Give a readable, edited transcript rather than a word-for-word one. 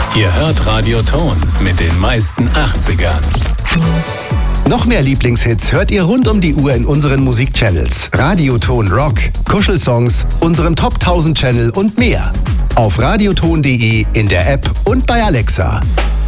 Ihr hört Radioton mit den meisten 80ern. Noch mehr Lieblingshits hört ihr rund um die Uhr in unseren Musikchannels. Radioton Rock, Kuschelsongs, unserem Top 1000 Channel und mehr. Auf radioton.de, in der App und bei Alexa.